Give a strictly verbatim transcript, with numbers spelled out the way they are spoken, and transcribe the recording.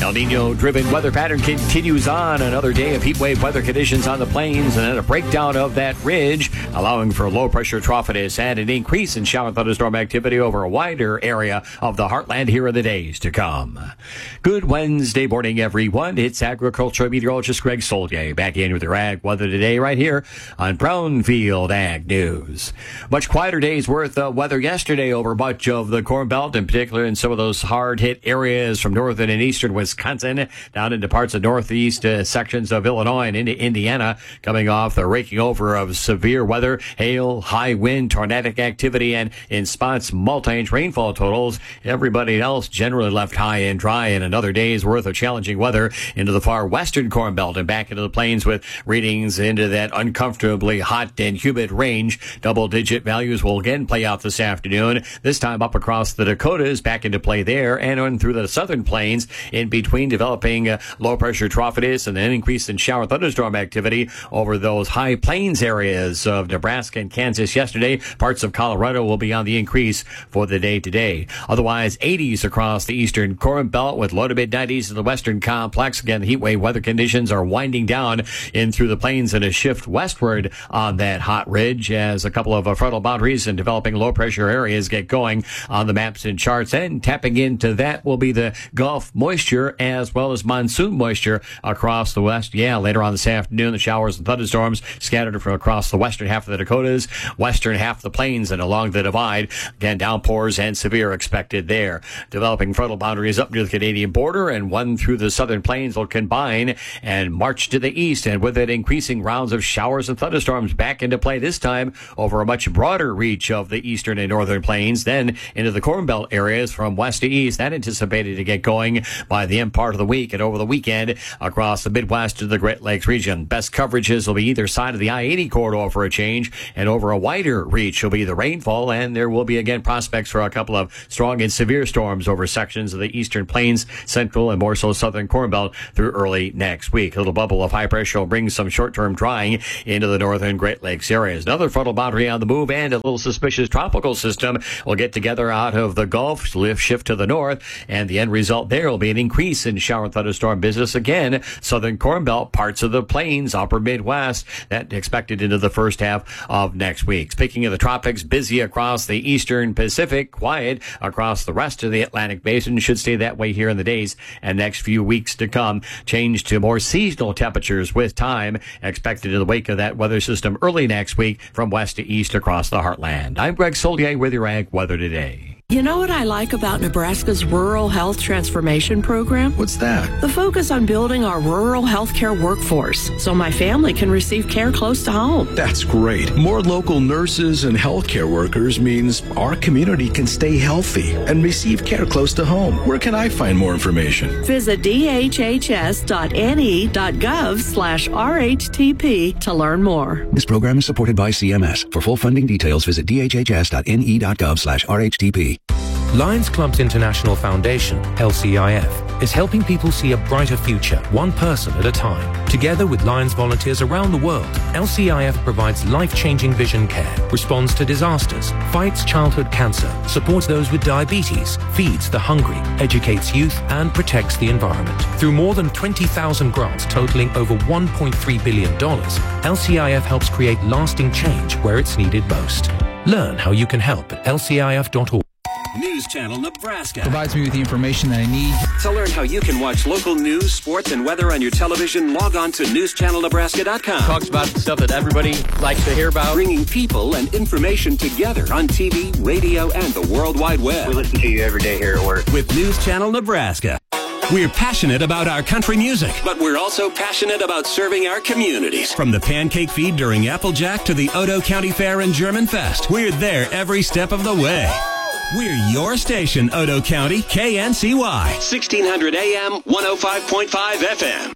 El Nino-driven weather pattern continues on. Another day of heat wave weather conditions on the plains, and then a breakdown of that ridge, allowing for low-pressure trough and an increase in shower and thunderstorm activity over a wider area of the heartland here in the days to come. Good Wednesday morning, everyone. It's agricultural meteorologist Greg Solier back in with your ag weather today right here on Brownfield Ag News. Much quieter day's worth of weather yesterday over much of the Corn Belt, in particular in some of those hard-hit areas from northern and eastern Wisconsin down into parts of northeast uh, sections of Illinois and into Indiana, coming off the raking over of severe weather, hail, high wind, tornadic activity, and in spots, multi-inch rainfall totals. Everybody else generally left high and dry, and another day's worth of challenging weather into the far western Corn Belt and back into the plains with readings into that uncomfortably hot and humid range. Double-digit values will again play out this afternoon, this time up across the Dakotas, back into play there, and on through the southern plains, in between developing uh, low-pressure trough and an increase in shower thunderstorm activity over those high plains areas of Nebraska and Kansas yesterday. Parts of Colorado will be on the increase for the day today. Otherwise, eighties across the eastern Corn Belt with low to mid nineties in the western complex. Again, the heat wave weather conditions are winding down in through the plains and a shift westward on that hot ridge as a couple of uh, frontal boundaries and developing low pressure areas get going on the maps and charts. And tapping into that will be the Gulf moisture as well as monsoon moisture across the west. Yeah, later on this afternoon, the showers and thunderstorms scattered from across the western half of the Dakotas, western half of the plains, and along the divide. Again, downpours and severe expected there. Developing frontal boundaries up near the Canadian border, and one through the southern plains will combine and march to the east, and with it increasing rounds of showers and thunderstorms back into play, this time over a much broader reach of the eastern and northern plains, then into the Corn Belt areas from west to east. That anticipated to get going by the end part of the week and over the weekend across the Midwest to the Great Lakes region. Best coverages will be either side of the I eighty corridor for a change, and over a wider reach will be the rainfall, and there will be again prospects for a couple of strong and severe storms over sections of the eastern plains, central and more so southern Corn Belt through early next week. A little bubble of high pressure will bring some short-term drying into the northern Great Lakes areas. Another frontal boundary on the move, and a little suspicious tropical system will get together out of the Gulf, lift shift to the north, and the end result there will be an increase in shower and thunderstorm business again. Southern Corn Belt, parts of the plains, upper Midwest, that expected into the first half of next week. Speaking of the tropics, busy across the eastern Pacific, quiet across the rest of the Atlantic Basin. Should stay that way here in the days and next few weeks to come. Change to more seasonal temperatures with time expected in the wake of that weather system early next week from west to east across the heartland. I'm Greg Solier with your Ag Weather Today. You know what I like about Nebraska's Rural Health Transformation Program? What's that? The focus on building our rural healthcare workforce so my family can receive care close to home. That's great. More local nurses and healthcare workers means our community can stay healthy and receive care close to home. Where can I find more information? Visit d h h s dot n e dot gov slash r h t p to learn more. This program is supported by C M S. For full funding details, visit d h h s dot n e dot gov slash r h t p. Lions Clubs International Foundation, L C I F, is helping people see a brighter future, one person at a time. Together with Lions volunteers around the world, L C I F provides life-changing vision care, responds to disasters, fights childhood cancer, supports those with diabetes, feeds the hungry, educates youth, and protects the environment. Through more than twenty thousand grants totaling over one point three billion dollars, L C I F helps create lasting change where it's needed most. Learn how you can help at l c i f dot org. News Channel Nebraska provides me with the information that I need. To learn how you can watch local news, sports, and weather on your television, log on to news channel nebraska dot com. Talks about the stuff that everybody likes to hear about. Bringing people and information together on T V, radio, and the World Wide Web. We listen to you every day here at work. With News Channel Nebraska. We're passionate about our country music, but we're also passionate about serving our communities. From the pancake feed during Applejack to the Odo County Fair and German Fest, we're there every step of the way. We're your station, Odo County, K N C Y, sixteen hundred A M, one oh five point five F M.